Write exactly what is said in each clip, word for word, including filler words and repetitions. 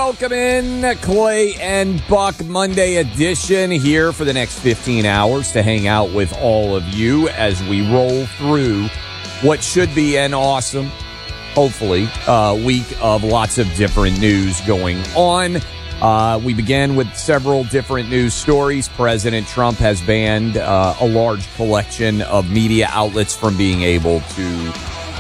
welcome in Clay and Buck Monday edition here for the next fifteen hours to hang out with all of you as we roll through what should be an awesome, hopefully, uh, week of lots of different news going on. Uh, we began with several different news stories. President Trump has banned uh, a large collection of media outlets from being able to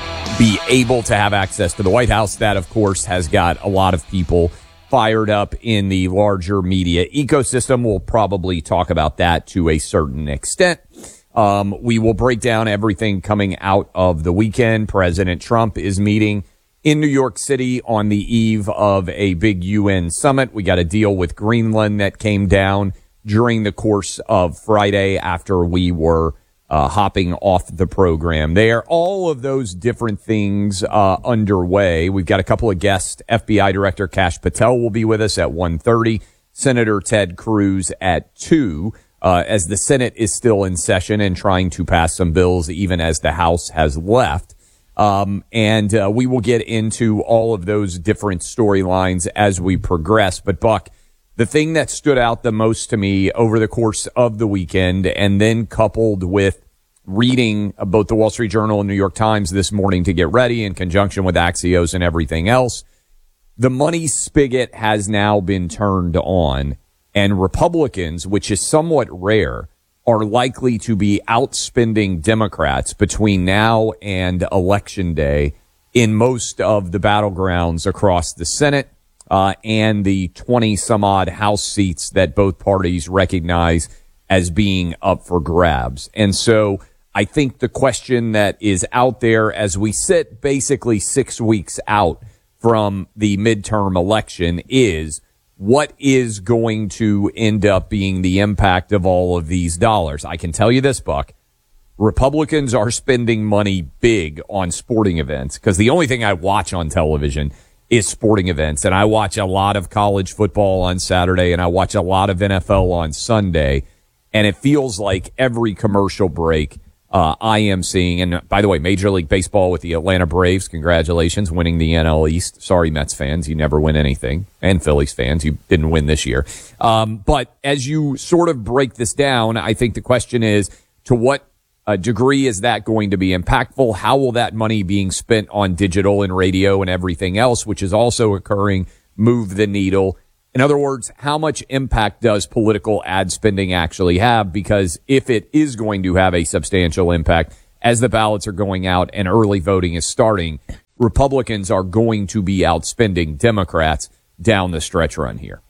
be able to have access to the White House. That, of course, has got a lot of people fired up in the larger media ecosystem. We'll probably talk about that to a certain extent. Um, we will break down everything coming out of the weekend. President Trump is meeting in New York City on the eve of a big U N summit. We got a deal with Greenland that came down during the course of Friday after we were uh, hopping off the program there. All of those different things uh, underway. We've got a couple of guests. F B I Director Kash Patel will be with us at one thirty. Senator Ted Cruz at two, uh, as the Senate is still in session and trying to pass some bills even as the House has left. Um, and uh, we will get into all of those different storylines as we progress. But, Buck, the thing that stood out the most to me over the course of the weekend, and then coupled with reading both the Wall Street Journal and New York Times this morning to get ready in conjunction with Axios and everything else, the money spigot has now been turned on, and Republicans, which is somewhat rare, are likely to be outspending Democrats between now and Election Day in most of the battlegrounds across the Senate uh, and the twenty some odd House seats that both parties recognize as being up for grabs. And so I think the question that is out there as we sit basically six weeks out from the midterm election is, what is going to end up being the impact of all of these dollars? I can tell you this, Buck. Republicans are spending money big on sporting events because the only thing I watch on television is sporting events. And I watch a lot of college football on Saturday and I watch a lot of N F L on Sunday. And it feels like every commercial break uh, I am seeing. And by the way, Major League Baseball with the Atlanta Braves, congratulations, winning the N L East. Sorry, Mets fans, you never win anything. And Phillies fans, you didn't win this year. Um, but as you sort of break this down, I think the question is, to what uh, degree is that going to be impactful? How will that money being spent on digital and radio and everything else, which is also occurring, move the needle? In other words, how much impact does political ad spending actually have? Because if it is going to have a substantial impact, as the ballots are going out and early voting is starting, Republicans are going to be outspending Democrats down the stretch run here.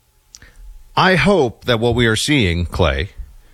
I hope that what we are seeing, Clay,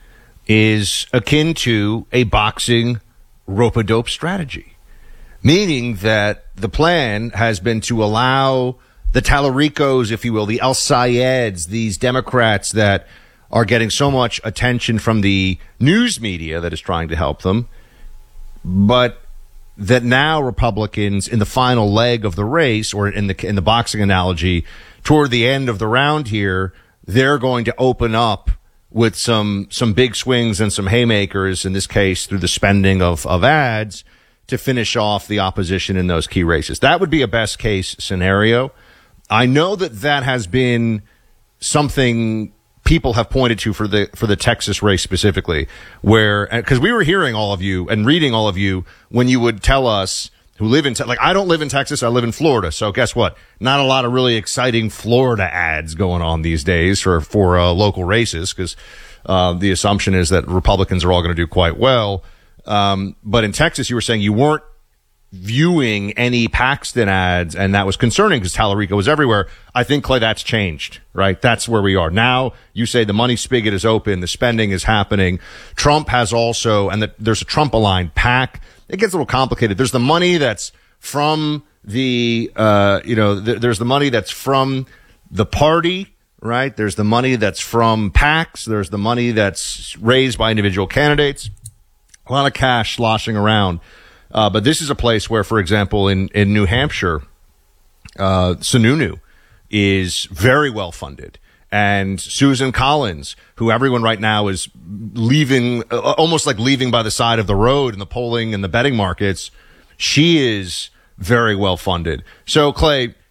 is akin to a boxing rope-a-dope strategy, meaning that the plan has been to allow the Tallaricos, if you will, the El Sayeds, these Democrats that are getting so much attention from the news media that is trying to help them, but that now Republicans in the final leg of the race, or in the in the boxing analogy, toward the end of the round here, they're going to open up with some some big swings and some haymakers, in this case through the spending of, of ads, to finish off the opposition in those key races. That would be a best case scenario. I know that that has been something people have pointed to for the for the Texas race specifically, where, because we were hearing all of you and reading all of you when you would tell us who live in, te- like, I don't live in Texas, I live in Florida. So guess what? Not a lot of really exciting Florida ads going on these days for, for uh, local races, because uh, the assumption is that Republicans are all going to do quite well. Um, but in Texas, you were saying you weren't viewing any Paxton ads, and that was concerning because Tallarico was everywhere. I think, Clay, that's changed, right? That's where we are. Now you say the money spigot is open, the spending is happening. Trump has also, and the, there's a Trump-aligned PAC. It gets a little complicated. There's the money that's from the, uh, you know, th- there's the money that's from the party, right? There's the money that's from PACs. There's the money that's raised by individual candidates. A lot of cash sloshing around. Uh, but this is a place where, for example, in, in New Hampshire, uh, Sununu is very well funded. And Susan Collins, who everyone right now is leaving, uh, almost like leaving by the side of the road in the polling and the betting markets, she is very well funded. So, Clay,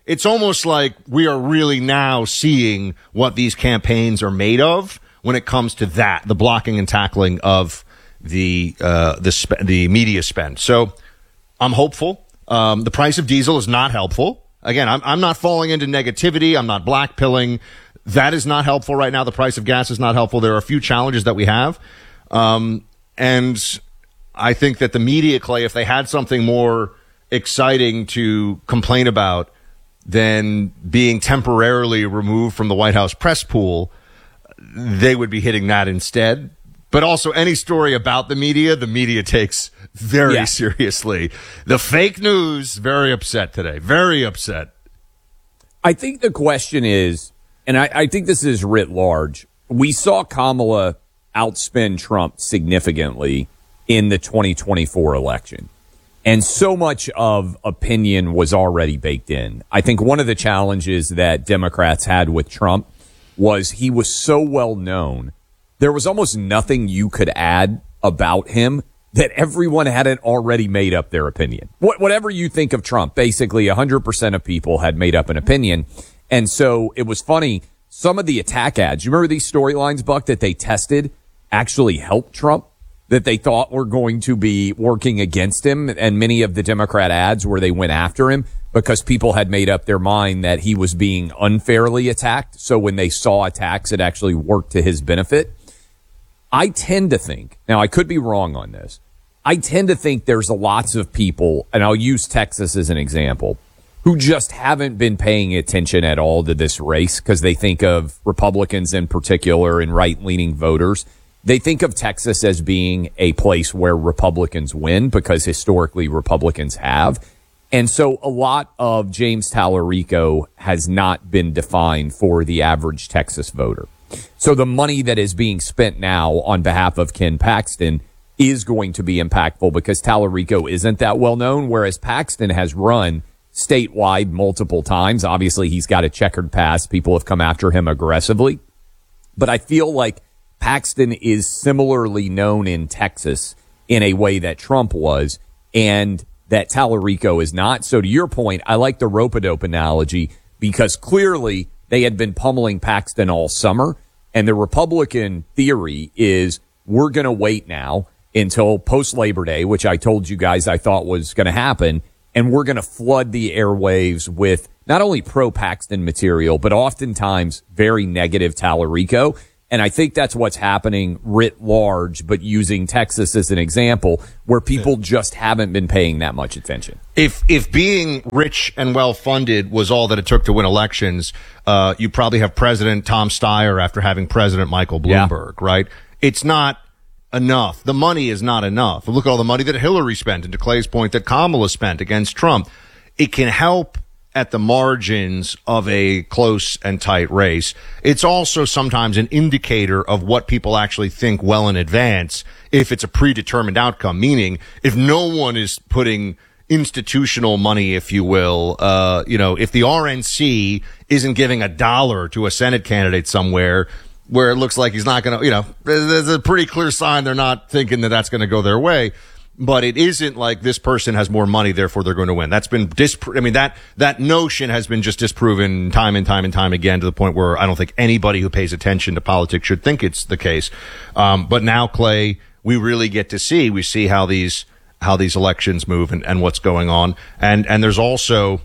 it's almost like we are really now seeing what these campaigns are made of when it comes to that, the blocking and tackling of the uh, the sp- the media spend. So I'm hopeful. Um, the price of diesel is not helpful. Again, I'm, I'm not falling into negativity. I'm not blackpilling. That is not helpful right now. The price of gas is not helpful. There are a few challenges that we have. Um, and I think that the media, Clay, if they had something more exciting to complain about than being temporarily removed from the White House press pool, they would be hitting that instead. But also any story about the media, the media takes very yeah. seriously. The fake news, very upset today. Very upset. I think the question is, and I, I think this is writ large, we saw Kamala outspend Trump significantly in the twenty twenty-four election. And so much of opinion was already baked in. I think one of the challenges that Democrats had with Trump was he was so well known. There was almost nothing you could add about him that everyone hadn't already made up their opinion. What, whatever you think of Trump, basically one hundred percent of people had made up an opinion. And so it was funny. Some of the attack ads, you remember these storylines, Buck, that they tested actually helped Trump, that they thought were going to be working against him, and many of the Democrat ads where they went after him because people had made up their mind that he was being unfairly attacked. So when they saw attacks, it actually worked to his benefit. I tend to think, now I could be wrong on this, I tend to think there's lots of people, and I'll use Texas as an example, who just haven't been paying attention at all to this race because they think of Republicans in particular and right-leaning voters. They think of Texas as being a place where Republicans win because historically Republicans have. And so a lot of James Tallarico has not been defined for the average Texas voter. So the money that is being spent now on behalf of Ken Paxton is going to be impactful because Tallarico isn't that well known, whereas Paxton has run statewide multiple times. Obviously, he's got a checkered past. People have come after him aggressively. But I feel like Paxton is similarly known in Texas in a way that Trump was, and that Tallarico is not. So to your point, I like the rope-a-dope analogy because clearly they had been pummeling Paxton all summer, and the Republican theory is we're going to wait now until post-Labor Day, which I told you guys I thought was going to happen, and we're going to flood the airwaves with not only pro-Paxton material, but oftentimes very negative Tallarico. And I think that's what's happening writ large, but using Texas as an example, where people just haven't been paying that much attention. If if being rich and well-funded was all that it took to win elections, uh, you probably have President Tom Steyer after having President Michael Bloomberg, yeah. right? It's not enough. The money is not enough. Look at all the money that Hillary spent, and to Clay's point, that Kamala spent against Trump. It can help at the margins of a close and tight race. It's also sometimes an indicator of what people actually think well in advance if it's a predetermined outcome, meaning if no one is putting institutional money, if you will, uh, you know, if the R N C isn't giving a dollar to a Senate candidate somewhere where it looks like he's not going to, you know, there's a pretty clear sign they're not thinking that that's going to go their way. But it isn't like this person has more money, therefore they're going to win. That's been dispro- I mean, that, that notion has been just disproven time and time and time again to the point where I don't think anybody who pays attention to politics should think it's the case. Um, but now, Clay, we really get to see, we see how these, how these elections move and, and what's going on. And, and there's also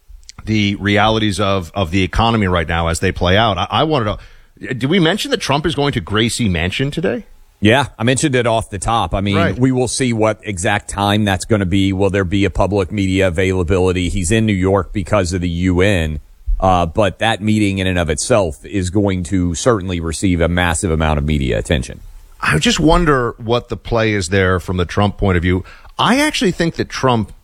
the realities of, of the economy right now as they play out. I, I wanted to, did we mention that Trump is going to Gracie Mansion today? Yeah, I mentioned it off the top. I mean, right. We will see what exact time that's going to be. Will there be a public media availability? He's in New York because of the U N, uh, but that meeting in and of itself is going to certainly receive a massive amount of media attention. I just wonder what the play is there from the Trump point of view. I actually think that Trump,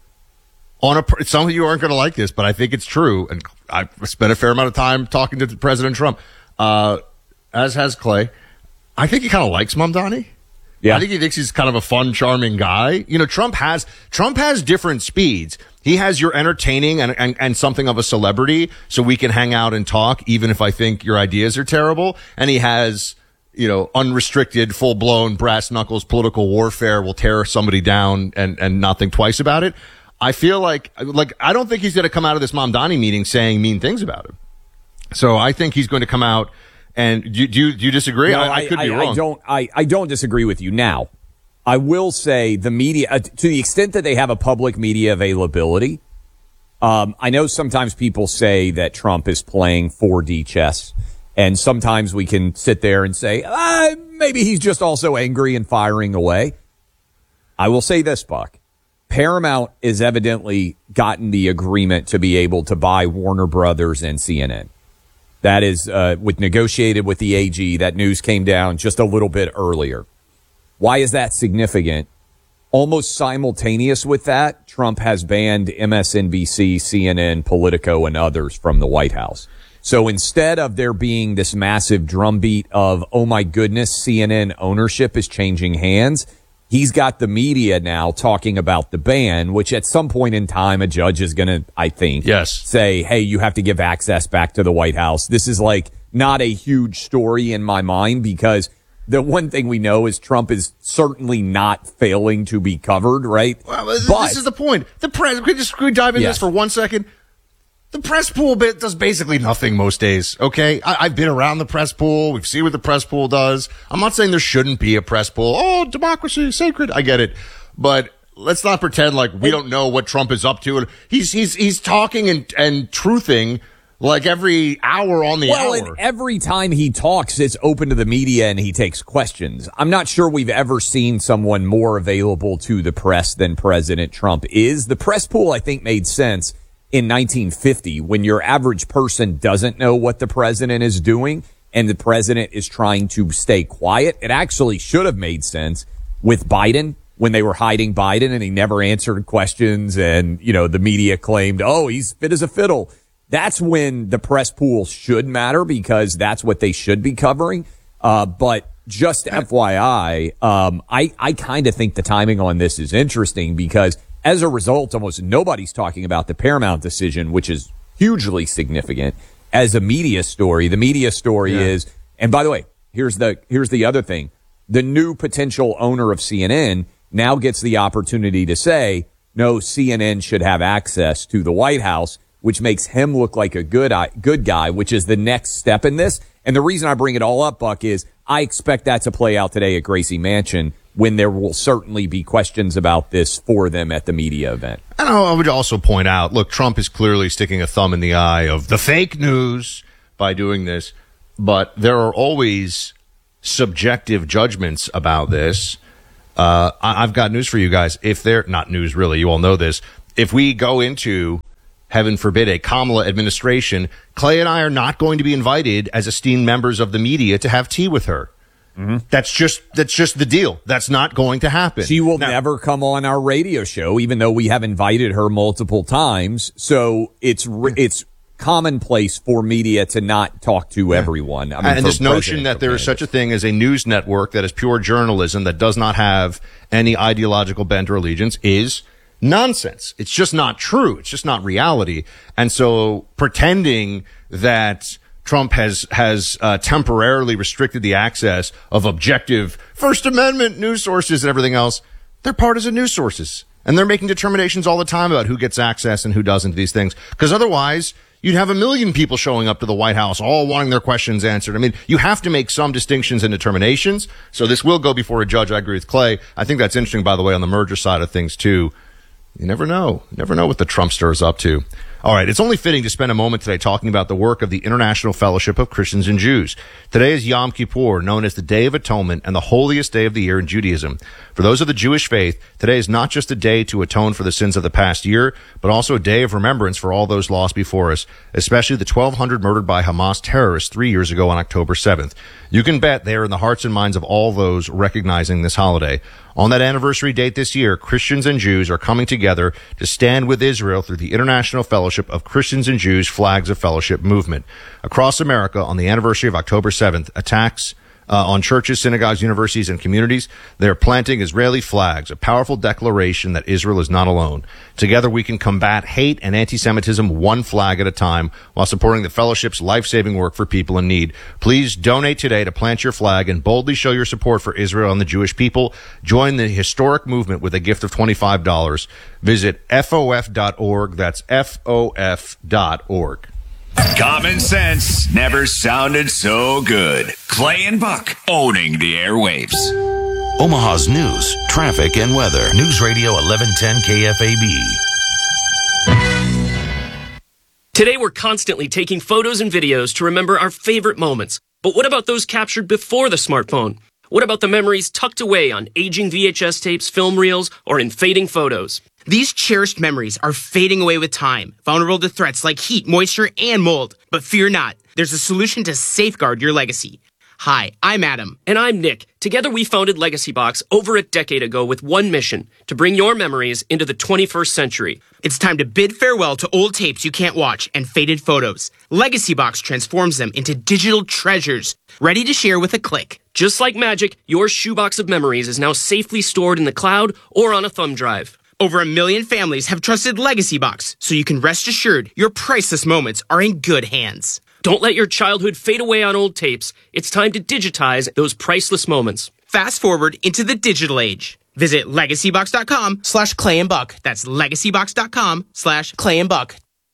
on a, some of you aren't going to like this, but I think it's true, and I've spent a fair amount of time talking to President Trump, uh, as has Clay. I think he kind of likes Mamdani. Yeah. I think he thinks he's kind of a fun, charming guy. You know, Trump has, Trump has different speeds. He has your entertaining and, and, and something of a celebrity, so we can hang out and talk, even if I think your ideas are terrible. And he has, you know, unrestricted, full-blown, brass knuckles political warfare, will tear somebody down and, and not think twice about it. I feel like, like I don't think he's going to come out of this Mamdani meeting saying mean things about him. So I think he's going to come out and do, do, you, do you disagree? No, I, I could I, be wrong. I don't, I, I don't disagree with you. Now, I will say the media, uh, to the extent that they have a public media availability, um, I know sometimes people say that Trump is playing four D chess, and sometimes we can sit there and say, ah, maybe he's just also angry and firing away. I will say this, Buck. Paramount has evidently gotten the agreement to be able to buy Warner Brothers and C N N. That is uh, with negotiated with the A G. That news came down just a little bit earlier. Why is that significant? Almost simultaneous with that, Trump has banned M S N B C, C N N, Politico, and others from the White House. So instead of there being this massive drumbeat of, oh my goodness, C N N ownership is changing hands, he's got the media now talking about the ban, which at some point in time, a judge is going to, I think, yes. say, hey, you have to give access back to the White House. This is like not a huge story in my mind, because the one thing we know is Trump is certainly not failing to be covered, right? Well, this, but, this is the point. The press, can we just can we dive into yes. this for one second? The press pool bit does basically nothing most days, okay? I, I've been around the press pool. We've seen what the press pool does. I'm not saying there shouldn't be a press pool. Oh, democracy, sacred. I get it. But let's not pretend like we don't know what Trump is up to. He's he's he's talking and, and truthing like every hour on the well, hour. And every time he talks, it's open to the media and he takes questions. I'm not sure we've ever seen someone more available to the press than President Trump is. The press pool, I think, made sense in nineteen fifty, when your average person doesn't know what the president is doing and the president is trying to stay quiet. It actually should have made sense with Biden when they were hiding Biden and he never answered questions, and, you know, the media claimed, oh, he's fit as a fiddle. That's when the press pool should matter, because that's what they should be covering. Uh, but just F Y I, um, I, I kind of think the timing on this is interesting, because as a result, almost nobody's talking about the Paramount decision, which is hugely significant as a media story. The media story yeah. is, and by the way, here's the here's the other thing. The new potential owner of C N N now gets the opportunity to say, no, C N N should have access to the White House, which makes him look like a good good guy, which is the next step in this. And the reason I bring it all up, Buck, is I expect that to play out today at Gracie Mansion, when there will certainly be questions about this for them at the media event. And I would also point out, look, Trump is clearly sticking a thumb in the eye of the fake news by doing this, but there are always subjective judgments about this. Uh, I- I've got news for you guys. If they're not news, really, you all know this. If we go into, heaven forbid, a Kamala administration, Clay and I are not going to be invited as esteemed members of the media to have tea with her. Mm-hmm. That's just that's just the deal. That's not going to happen. She will now, never come on our radio show, even though we have invited her multiple times. So it's it's commonplace for media to not talk to everyone. I mean, and this notion that there is such a thing as a news network that is pure journalism that does not have any ideological bent or allegiance is nonsense. It's just not true. It's just not reality. And so pretending that Trump has has uh, temporarily restricted the access of objective First Amendment news sources and everything else, they're partisan news sources. And they're making determinations all the time about who gets access and who doesn't to these things. Because otherwise, you'd have a million people showing up to the White House, all wanting their questions answered. I mean, you have to make some distinctions and determinations. So this will go before a judge. I agree with Clay. I think that's interesting, by the way, on the merger side of things, too. You never know. You never know what the Trumpster is up to. All right, it's only fitting to spend a moment today talking about the work of the International Fellowship of Christians and Jews. Today is Yom Kippur, known as the Day of Atonement and the holiest day of the year in Judaism. For those of the Jewish faith, today is not just a day to atone for the sins of the past year, but also a day of remembrance for all those lost before us, especially the twelve hundred murdered by Hamas terrorists three years ago on October seventh. You can bet they are in the hearts and minds of all those recognizing this holiday. On that anniversary date this year, Christians and Jews are coming together to stand with Israel through the International Fellowship of Christians and Jews Flags of Fellowship movement. Across America, on the anniversary of October seventh, attacks uh, on churches, synagogues, universities, and communities. They're planting Israeli flags, a powerful declaration that Israel is not alone. Together we can combat hate and anti-Semitism one flag at a time while supporting the fellowship's life-saving work for people in need. Please donate today to plant your flag and boldly show your support for Israel and the Jewish people. Join the historic movement with a gift of twenty-five dollars. Visit F O F dot org. That's F O F dot org. Common sense never sounded so good. Clay and Buck owning the airwaves. Omaha's news, traffic, and weather. News Radio eleven ten K F A B. Today we're constantly taking photos and videos to remember our favorite moments. But what about those captured before the smartphone? What about the memories tucked away on aging V H S tapes, film reels, or in fading photos? These cherished memories are fading away with time, vulnerable to threats like heat, moisture, and mold. But fear not, there's a solution to safeguard your legacy. Hi, I'm Adam. And I'm Nick. Together we founded Legacy Box over a decade ago with one mission, to bring your memories into the twenty-first century. It's time to bid farewell to old tapes you can't watch and faded photos. Legacy Box transforms them into digital treasures, ready to share with a click. Just like magic, your shoebox of memories is now safely stored in the cloud or on a thumb drive. Over a million families have trusted Legacy Box, so you can rest assured your priceless moments are in good hands. Don't let your childhood fade away on old tapes. It's time to digitize those priceless moments. Fast forward into the digital age. Visit legacybox.com slash Clay and Buck. That's legacybox.com slash Clay and Buck.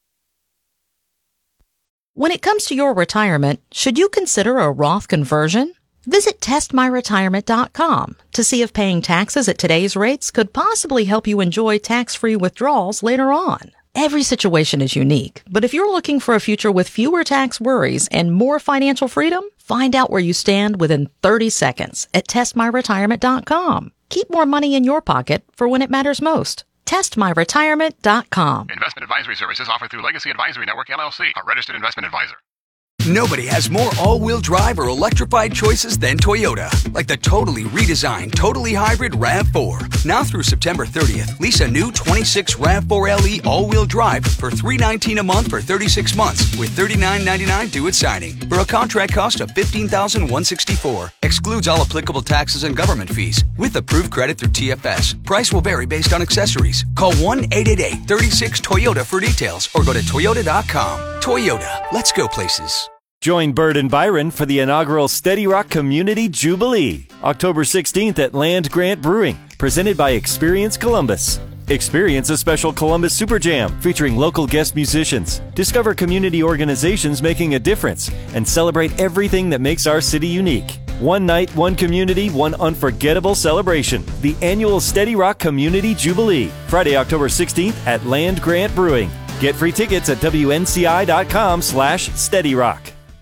When it comes to your retirement, should you consider a Roth conversion? Visit test my retirement dot com to see if paying taxes at today's rates could possibly help you enjoy tax-free withdrawals later on. Every situation is unique, but if you're looking for a future with fewer tax worries and more financial freedom, find out where you stand within thirty seconds at test my retirement dot com. Keep more money in your pocket for when it matters most. test my retirement dot com. Investment advisory services offered through Legacy Advisory Network, L L C, a registered investment advisor. Nobody has more all-wheel drive or electrified choices than Toyota. Like the totally redesigned, totally hybrid RAV four. Now through September thirtieth, lease a new twenty-six RAV four L E all-wheel drive for three hundred nineteen dollars a month for thirty-six months with thirty-nine ninety-nine due at signing for a contract cost of fifteen thousand one hundred sixty-four dollars. Excludes all applicable taxes and government fees with approved credit through T F S. Price will vary based on accessories. Call one eight eight eight, three six, Toyota for details or go to toyota dot com. Toyota, let's go places. Join Bird and Byron for the inaugural Steady Rock Community Jubilee, October sixteenth at Land Grant Brewing, presented by Experience Columbus. Experience a special Columbus Super Jam featuring local guest musicians, discover community organizations making a difference, and celebrate everything that makes our city unique. One night, one community, one unforgettable celebration. The annual Steady Rock Community Jubilee, Friday, October sixteenth at Land Grant Brewing. Get free tickets at W N C I dot com slash Steady Rock.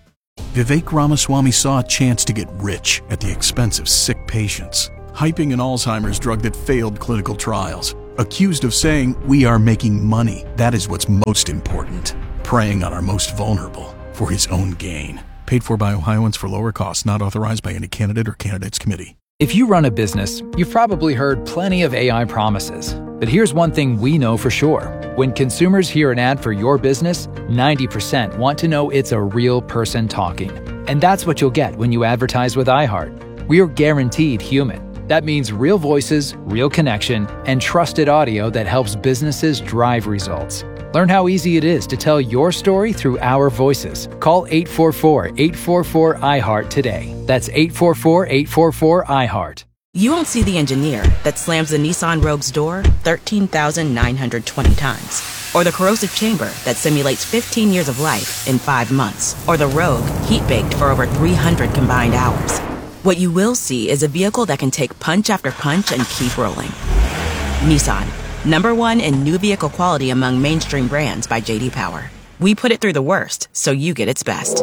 Vivek Ramaswamy saw a chance to get rich at the expense of sick patients, hyping an Alzheimer's drug that failed clinical trials. Accused of saying, "We are making money. That is what's most important." Preying on our most vulnerable for his own gain. Paid for by Ohioans for lower costs, not authorized by any candidate or candidates committee. If you run a business, you've probably heard plenty of A I promises. But here's one thing we know for sure. When consumers hear an ad for your business, ninety percent want to know it's a real person talking. And that's what you'll get when you advertise with iHeart. We're guaranteed human. That means real voices, real connection, and trusted audio that helps businesses drive results. Learn how easy it is to tell your story through our voices. Call eight four four, eight four four, I heart today. That's eight four four, eight four four, I heart. You won't see the engineer that slams the Nissan Rogue's door thirteen thousand nine hundred twenty times. Or the corrosive chamber that simulates fifteen years of life in five months. Or the Rogue heat-baked for over three hundred combined hours. What you will see is a vehicle that can take punch after punch and keep rolling. Nissan, number one in new vehicle quality among mainstream brands by J D Power. We put it through the worst, so you get its best.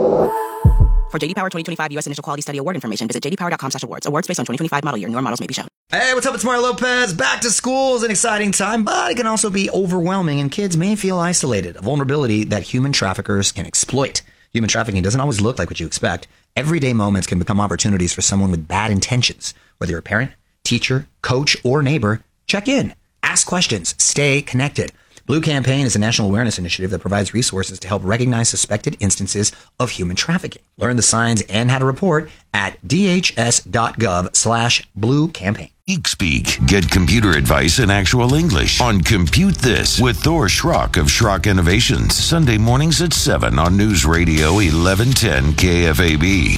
For J D Power twenty twenty-five U S Initial Quality Study Award information, visit j d power dot com slash awards. Awards based on twenty twenty-five model year. Newer models may be shown. Hey, what's up? It's Mario Lopez. Back to school is an exciting time, but it can also be overwhelming, and kids may feel isolated, a vulnerability that human traffickers can exploit. Human trafficking doesn't always look like what you expect. Everyday moments can become opportunities for someone with bad intentions. Whether you're a parent, teacher, coach, or neighbor, check in. Ask questions. Stay connected. Blue Campaign is a national awareness initiative that provides resources to help recognize suspected instances of human trafficking. Learn the signs and how to report at dhs.gov slash blue campaign. GeekSpeak. Get computer advice in actual English on Compute This with Thor Schrock of Schrock Innovations. Sunday mornings at seven on News Radio eleven ten K F A B.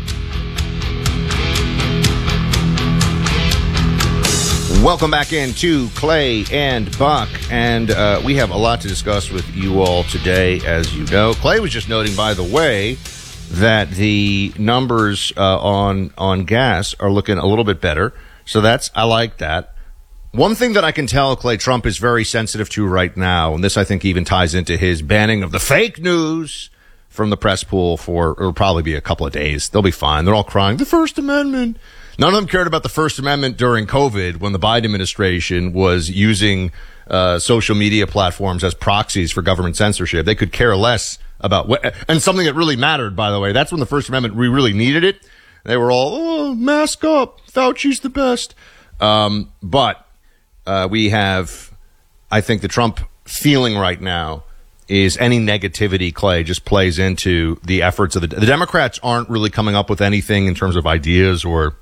Welcome back into Clay and Buck, and uh, we have a lot to discuss with you all today, as you know. Clay was just noting, by the way, that the numbers uh, on on gas are looking a little bit better, so that's I like that. One thing that I can tell Clay Trump is very sensitive to right now, and this I think even ties into his banning of the fake news from the press pool for it'll probably be a couple of days. They'll be fine. They're all crying, the First Amendment. None of them cared about the First Amendment during COVID when the Biden administration was using uh, social media platforms as proxies for government censorship. They could care less about what, and something that really mattered, by the way. That's when the First Amendment, we really needed it. They were all, oh, mask up. Fauci's the best. Um, but uh, we have, I think the Trump feeling right now is any negativity, Clay, just plays into the efforts of the, the Democrats aren't really coming up with anything in terms of ideas or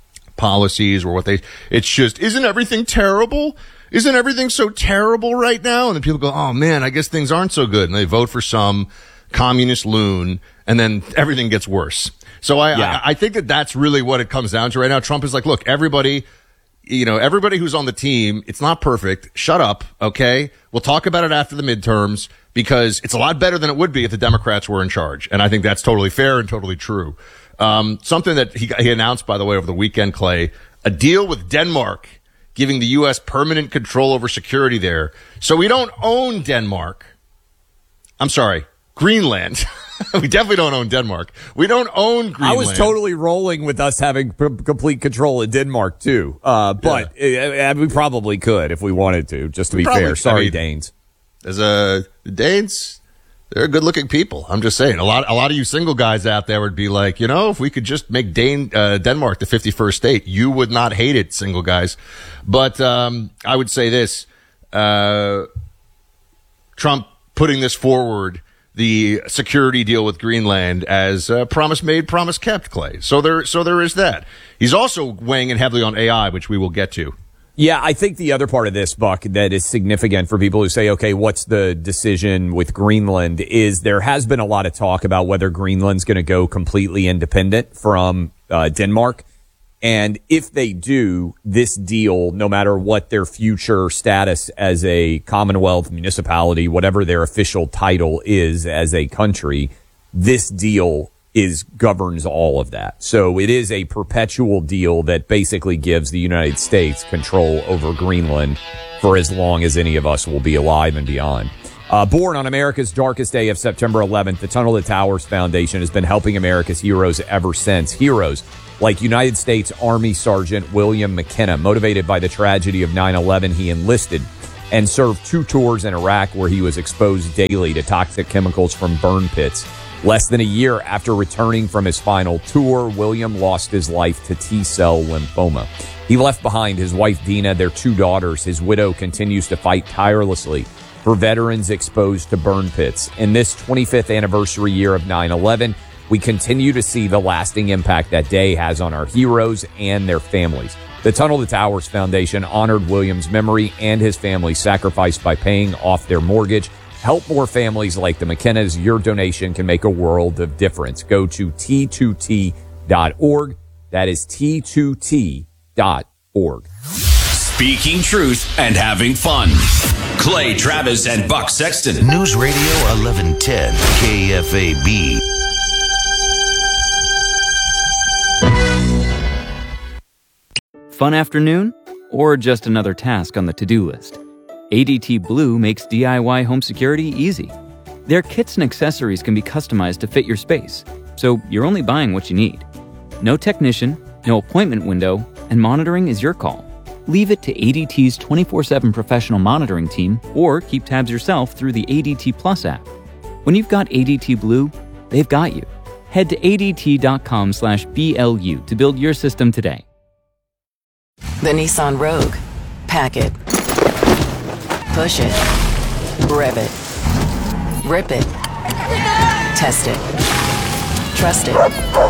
policies or what they, it's just, isn't everything terrible? Isn't everything so terrible right now? And then people go, oh man, I guess things aren't so good. And they vote for some communist loon and then everything gets worse. So I, yeah. I, I think that that's really what it comes down to right now. Trump is like, look, everybody, you know, everybody who's on the team, it's not perfect. Shut up. Okay. We'll talk about it after the midterms because it's a lot better than it would be if the Democrats were in charge. And I think that's totally fair and totally true. Um, something that he, he announced, by the way, over the weekend, Clay, a deal with Denmark, giving the U S permanent control over security there. So we don't own Denmark. I'm sorry, Greenland. We definitely don't own Denmark. We don't own Greenland. I was totally rolling with us having p- complete control of Denmark, too. Uh, but yeah. uh, we probably could if we wanted to, just to be probably, fair. Sorry, I mean, Danes. As a Danes, they're good-looking people. I'm just saying. A lot, a lot of you single guys out there would be like, you know, if we could just make Dane, uh, Denmark the fifty-first state, you would not hate it, single guys. But um, I would say this: uh, Trump putting this forward, the security deal with Greenland, as uh, promise made, promise kept, Clay. So there, so there is that. He's also weighing in heavily on A I, which we will get to. Yeah, I think the other part of this, Buck, that is significant for people who say, okay, what's the decision with Greenland, is there has been a lot of talk about whether Greenland's going to go completely independent from uh, Denmark. And if they do, this deal, no matter what their future status as a Commonwealth municipality, whatever their official title is as a country, this deal is governs all of that. So it is a perpetual deal that basically gives the United States control over Greenland for as long as any of us will be alive and beyond. Uh, born on America's darkest day of September eleventh, the Tunnel to Towers Foundation has been helping America's heroes ever since. Heroes like United States Army Sergeant William McKenna. Motivated by the tragedy of nine eleven, he enlisted and served two tours in Iraq where he was exposed daily to toxic chemicals from burn pits. Less than a year after returning from his final tour, William lost his life to T-cell lymphoma. He left behind his wife, Dina, their two daughters. His widow continues to fight tirelessly for veterans exposed to burn pits. In this twenty-fifth anniversary year of nine eleven, we continue to see the lasting impact that day has on our heroes and their families. The Tunnel to Towers Foundation honored William's memory and his family's sacrifice by paying off their mortgage. Help more families like the McKennas. Your donation can make a world of difference. Go to T two T dot org. That is T two T dot org. Speaking truth and having fun. Clay Travis and Buck Sexton. News Radio eleven ten K F A B. Fun afternoon? Or just another task on the to-do list? A D T Blue makes D I Y home security easy. Their kits and accessories can be customized to fit your space, so you're only buying what you need. No technician, no appointment window, and monitoring is your call. Leave it to A D T's twenty-four seven professional monitoring team, or keep tabs yourself through the A D T Plus app. When you've got A D T Blue, they've got you. Head to A D T dot com slash B L U to build your system today. The Nissan Rogue. Pack it. Push it. Rev it. Rip it. Test it. Trust it.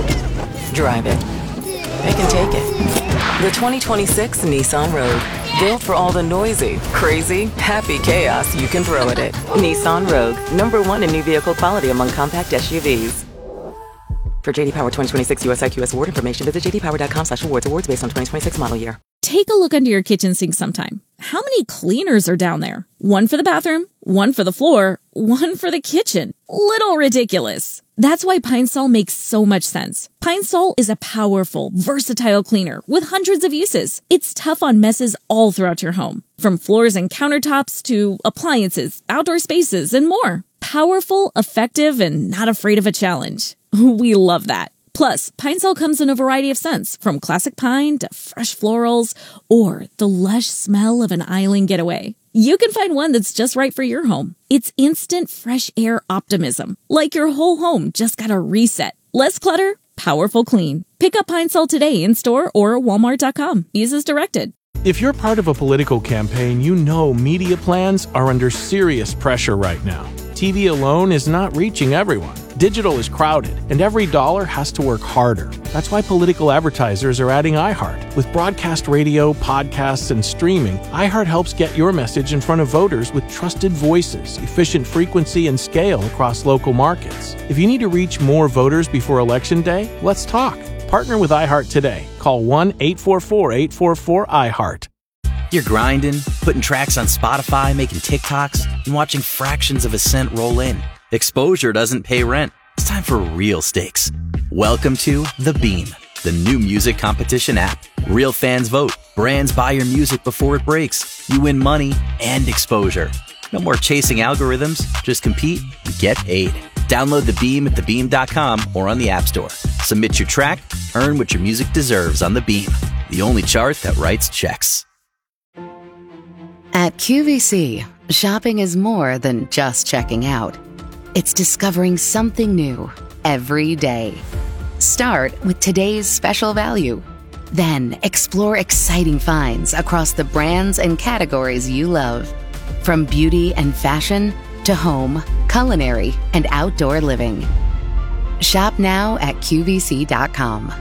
Drive it. They can take it. The twenty twenty-six Nissan Rogue. Built for all the noisy, crazy, happy chaos you can throw at it. Nissan Rogue. Number one in new vehicle quality among compact S U Vs. For J D Power twenty twenty-six U S I Q S award information, visit j d power dot com slash awards. Awards based on twenty twenty-six model year. Take a look under your kitchen sink sometime. How many cleaners are down there? One for the bathroom, one for the floor, one for the kitchen. Little ridiculous. That's why Pine Sol makes so much sense. Pine Sol is a powerful, versatile cleaner with hundreds of uses. It's tough on messes all throughout your home, from floors and countertops to appliances, outdoor spaces, and more. Powerful, effective, and not afraid of a challenge. We love that. Plus, Pine Sol comes in a variety of scents, from classic pine to fresh florals, or the lush smell of an island getaway. You can find one that's just right for your home. It's instant fresh air optimism, like your whole home just got a reset. Less clutter, powerful clean. Pick up Pine Sol today in store or walmart dot com. Use as directed. If you're part of a political campaign, you know media plans are under serious pressure right now. T V alone is not reaching everyone. Digital is crowded, and every dollar has to work harder. That's why political advertisers are adding iHeart. With broadcast radio, podcasts, and streaming, iHeart helps get your message in front of voters with trusted voices, efficient frequency, and scale across local markets. If you need to reach more voters before Election Day, let's talk. Partner with iHeart today. Call one eight four four, eight four four, I heart. You're grinding, putting tracks on Spotify, making TikToks, and watching fractions of a cent roll in. Exposure doesn't pay rent. It's time for real stakes. Welcome to The Beam, the new music competition app. Real fans vote. Brands buy your music before it breaks. You win money and exposure. No more chasing algorithms. Just compete and get paid. Download The Beam at the beam dot com or on the App Store. Submit your track. Earn what your music deserves on The Beam, the only chart that writes checks. At Q V C, shopping is more than just checking out. It's discovering something new every day. Start with today's special value. Then explore exciting finds across the brands and categories you love. From beauty and fashion to home, culinary, and outdoor living. Shop now at Q V C dot com.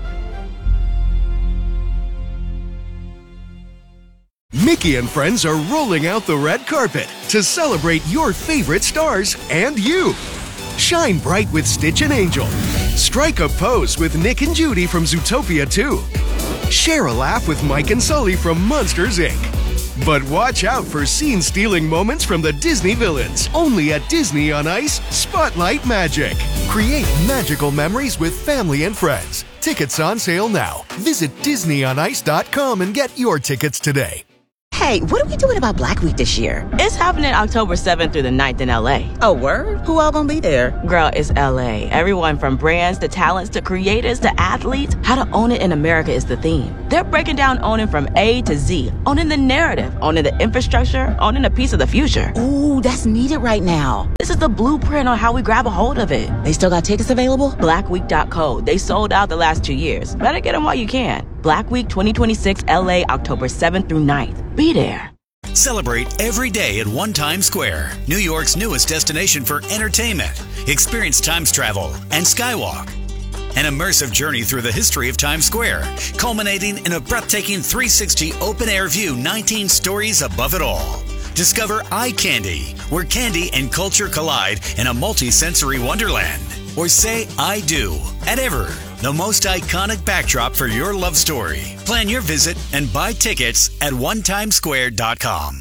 Mickey and friends are rolling out the red carpet to celebrate your favorite stars and you. Shine bright with Stitch and Angel. Strike a pose with Nick and Judy from Zootopia two. Share a laugh with Mike and Sully from Monsters, Incorporated. But watch out for scene-stealing moments from the Disney villains. Only at Disney on Ice, Spotlight Magic. Create magical memories with family and friends. Tickets on sale now. Visit disney on ice dot com and get your tickets today. Hey, what are we doing about Black Week this year? It's happening October seventh through the ninth in L A. Oh, word? Who all gonna be there? Girl, it's L A. Everyone from brands to talents to creators to athletes. How to own it in America is the theme. They're breaking down owning from A to Z. Owning the narrative, owning the infrastructure, owning a piece of the future. Ooh, that's needed right now. This is the blueprint on how we grab a hold of it. They still got tickets available? black week dot co. They sold out the last two years. Better get them while you can. Black Week twenty twenty-six L A, October seventh through ninth. Be there. Celebrate every day at One Times Square, New York's newest destination for entertainment. Experience Times travel and Skywalk. An immersive journey through the history of Times Square, culminating in a breathtaking three sixty open-air view, nineteen stories above it all. Discover Eye Candy, where candy and culture collide in a multi-sensory wonderland. Or say I do at Ever, the most iconic backdrop for your love story. Plan your visit and buy tickets at one times square dot com.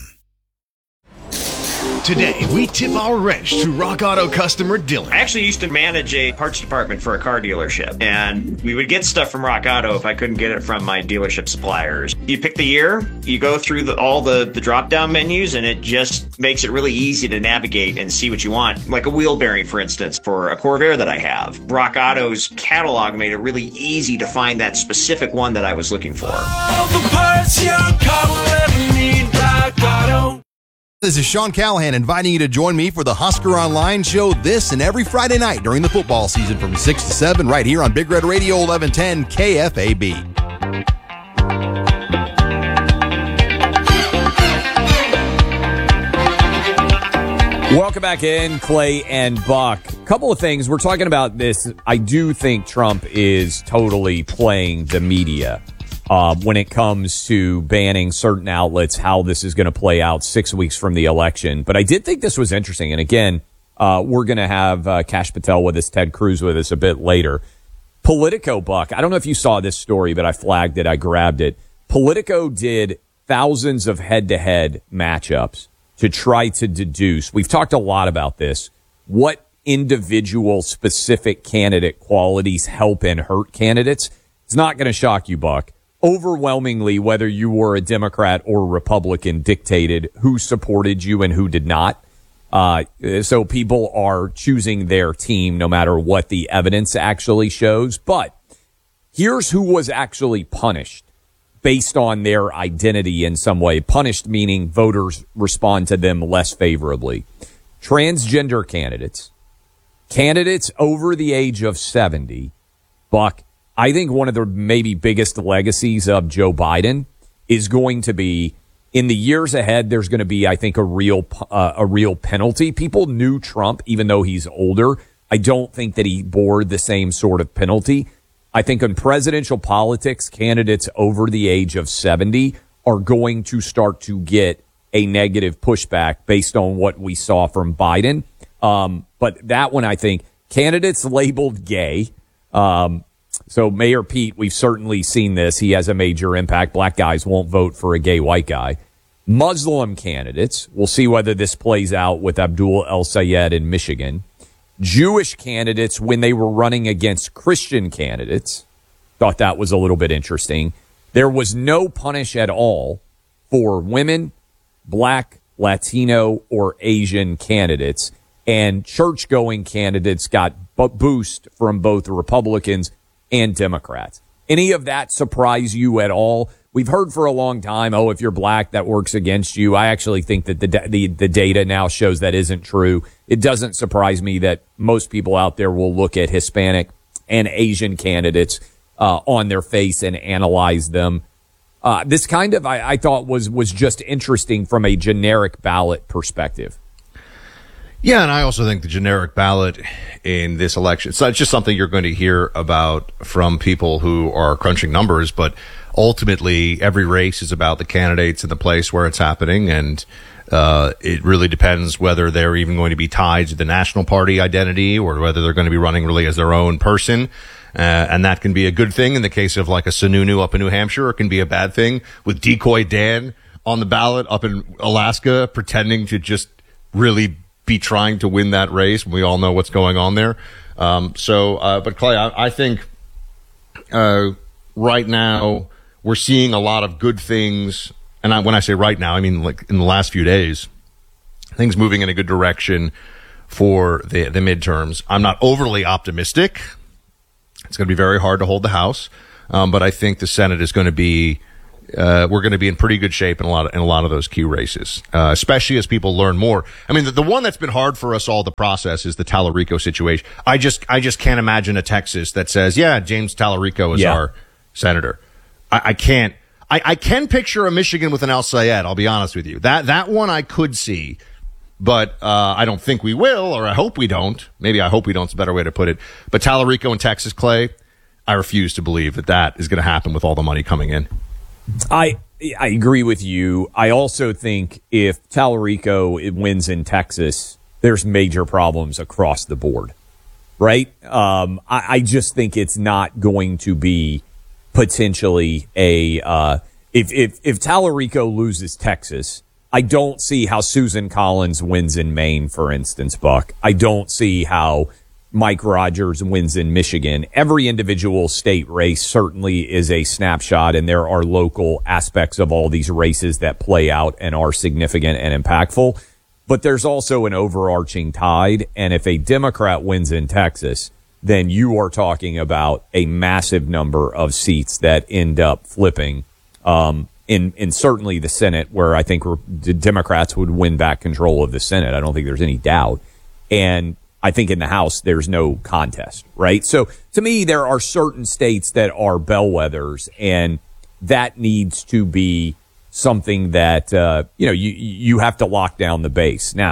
Today, we tip our wrench to Rock Auto customer Dylan. I actually used to manage a parts department for a car dealership, and we would get stuff from Rock Auto if I couldn't get it from my dealership suppliers. You pick the year, you go through the, all the, the drop-down menus, and it just makes it really easy to navigate and see what you want. Like a wheel bearing, for instance, for a Corvair that I have. Rock Auto's catalog made it really easy to find that specific one that I was looking for. All the parts your car will ever need, Rock Auto. This is Sean Callahan inviting you to join me for the Husker Online show this and every Friday night during the football season from six to seven right here on Big Red Radio eleven ten K F A B. Welcome back in, Clay and Buck. Couple of things. We're talking about this. I do think Trump is totally playing the media uh, when it comes to banning certain outlets, how this is going to play out six weeks from the election. But I did think this was interesting. And again, uh, we're going to have uh, Kash Patel with us, Ted Cruz with us a bit later. Politico, Buck. I don't know if you saw this story, but I flagged it. I grabbed it. Politico did thousands of head-to-head matchups to try to deduce, we've talked a lot about this, what individual specific candidate qualities help and hurt candidates. It's not going to shock you, Buck. Overwhelmingly, whether you were a Democrat or Republican, dictated who supported you and who did not. Uh, so people are choosing their team no matter what the evidence actually shows. But here's who was actually punished based on their identity in some way. Punished meaning voters respond to them less favorably. Transgender candidates, candidates over the age of seventy. Buck, I think one of the maybe biggest legacies of Joe Biden is going to be, in the years ahead, there's going to be, I think, a real uh, a real penalty. People knew Trump, even though he's older. I don't think that he bore the same sort of penalty. I think in presidential politics, candidates over the age of seventy are going to start to get a negative pushback based on what we saw from Biden. Um, but that one, I think, candidates labeled gay. Um, so Mayor Pete, we've certainly seen this. He has a major impact. Black guys won't vote for a gay white guy. Muslim candidates, we'll see whether this plays out with Abdul El Sayed in Michigan. Jewish candidates, when they were running against Christian candidates, thought that was a little bit interesting. There was no punish at all for women, black, Latino, or Asian candidates. And church-going candidates got b- boost from both Republicans and Democrats. Any of that surprise you at all? We've heard for a long time, oh, if you're black, that works against you. I actually think that the, the the data now shows that isn't true. It doesn't surprise me that most people out there will look at Hispanic and Asian candidates uh, on their face and analyze them. Uh, this kind of, I, I thought, was was just interesting from a generic ballot perspective. Yeah, and I also think the generic ballot in this election, so it's just something you're going to hear about from people who are crunching numbers, but ultimately every race is about the candidates and the place where it's happening, and uh, it really depends whether they're even going to be tied to the national party identity or whether they're going to be running really as their own person. Uh, and that can be a good thing in the case of like a Sununu up in New Hampshire. It can be a bad thing with Decoy Dan on the ballot up in Alaska, pretending to just really be trying to win that race. We all know what's going on there. Um, so, uh, but Clay, I, I think, uh, right now we're seeing a lot of good things. And I, when I say right now, I mean like in the last few days, things moving in a good direction for the, the midterms. I'm not overly optimistic. It's going to be very hard to hold the House. Um, but I think the Senate is going to be, Uh, we're going to be in pretty good shape in a lot of, in a lot of those key races, uh, especially as people learn more. I mean, the, the one that's been hard for us all to process is the Tallarico situation. I just, I just can't imagine a Texas that says, yeah, James Tallarico is Yeah. our senator. I, I can't, I, I can picture a Michigan with an El Sayed. I'll be honest with you. That, that one I could see, but, uh, I don't think we will, or I hope we don't. Maybe I hope we don't is a better way to put it. But Tallarico in Texas, Clay, I refuse to believe that that is going to happen with all the money coming in. I I agree with you. I also think if Tallarico wins in Texas, there's major problems across the board, right? Um, I, I just think it's not going to be potentially a uh, if if if Tallarico loses Texas, I don't see how Susan Collins wins in Maine, for instance, Buck. I don't see how Mike Rogers wins in Michigan. Every individual state race certainly is a snapshot, and there are local aspects of all these races that play out and are significant and impactful. But there's also an overarching tide, and if a Democrat wins in Texas, then you are talking about a massive number of seats that end up flipping um, in, in certainly the Senate, where I think the Democrats would win back control of the Senate. I don't think there's any doubt. And I think in the House, there's no contest, right? So to me, there are certain states that are bellwethers, and that needs to be something that, uh, you know, you, you have to lock down the base. Now,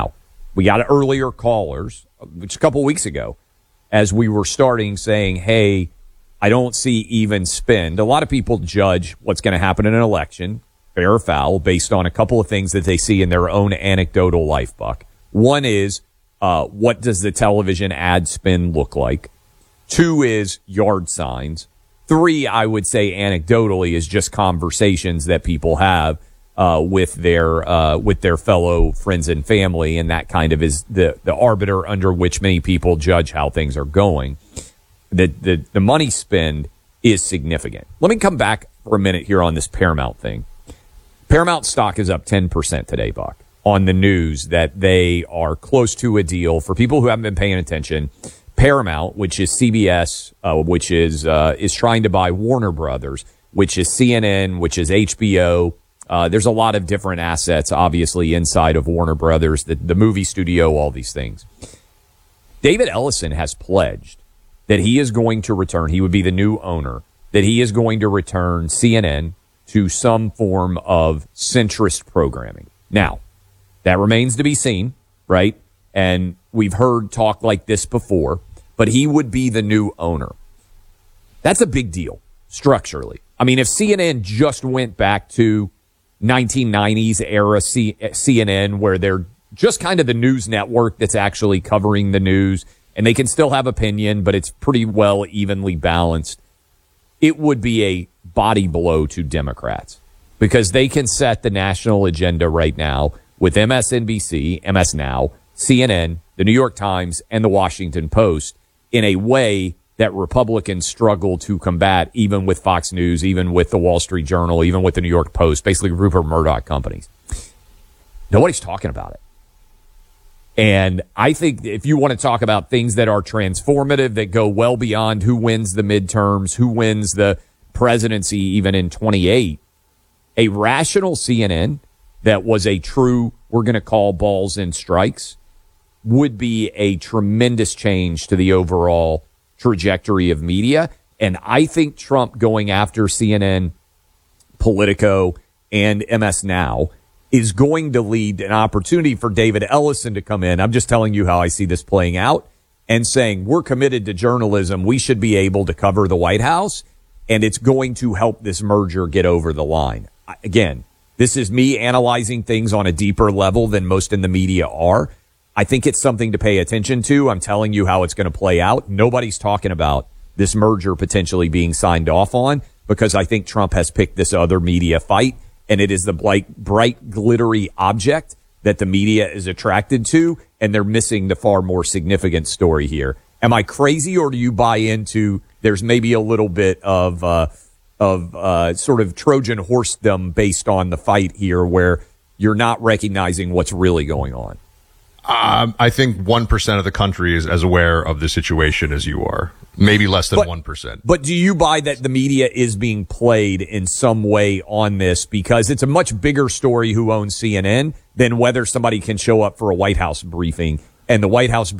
We got earlier callers, which a couple weeks ago, as we were starting saying, hey, I don't see even spend. A lot of people judge what's going to happen in an election, fair or foul, based on a couple of things that they see in their own anecdotal life, Buck. One is, uh, what does the television ad spend look like? Two is yard signs. Three, I would say anecdotally, is just conversations that people have uh, with their uh, with their fellow friends and family, and that kind of is the, the arbiter under which many people judge how things are going. The, the the money spend is significant. Let me come back for a minute here on this Paramount thing. Paramount stock is up ten percent today, Buck, on the news that they are close to a deal. For people who haven't been paying attention, Paramount, which is C B S, uh, which is uh, is trying to buy Warner Brothers, which is C N N, which is H B O. Uh, there's a lot of different assets, obviously, inside of Warner Brothers, the, the movie studio, all these things. David Ellison has pledged that he is going to return, he would be the new owner, that he is going to return C N N to some form of centrist programming. Now, that remains to be seen, right? And we've heard talk like this before, but he would be the new owner. That's a big deal, structurally. I mean, if C N N just went back to nineteen nineties era C- CNN, where they're just kind of the news network that's actually covering the news, and they can still have opinion, but it's pretty well evenly balanced, it would be a body blow to Democrats because they can set the national agenda right now with M S N B C, M S Now, C N N, the New York Times, and the Washington Post in a way that Republicans struggle to combat, even with Fox News, even with the Wall Street Journal, even with the New York Post, basically Rupert Murdoch companies. Nobody's talking about it. And I think if you want to talk about things that are transformative, that go well beyond who wins the midterms, who wins the presidency even in twenty-eight, a rational C N N that was a true, we're going to call balls and strikes, would be a tremendous change to the overall trajectory of media. And I think Trump going after C N N, Politico, and M S Now is going to lead an opportunity for David Ellison to come in. I'm just telling you how I see this playing out and saying we're committed to journalism. We should be able to cover the White House, and it's going to help this merger get over the line. Again, this is me analyzing things on a deeper level than most in the media are. I think it's something to pay attention to. I'm telling you how it's going to play out. Nobody's talking about this merger potentially being signed off on because I think Trump has picked this other media fight, and it is the bright, bright, glittery object that the media is attracted to, and they're missing the far more significant story here. Am I crazy, or do you buy into there's maybe a little bit of uh, of uh, sort of Trojan horsedom based on the fight here where you're not recognizing what's really going on? Um, I think one percent of the country is as aware of the situation as you are. Maybe less than but, one percent. But do you buy that the media is being played in some way on this? Because it's a much bigger story who owns C N N than whether somebody can show up for a White House briefing. And the White House